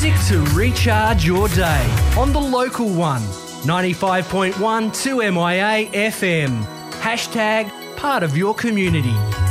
music to recharge your day on the local one, 95.1 2MIA FM. Hashtag part of your community.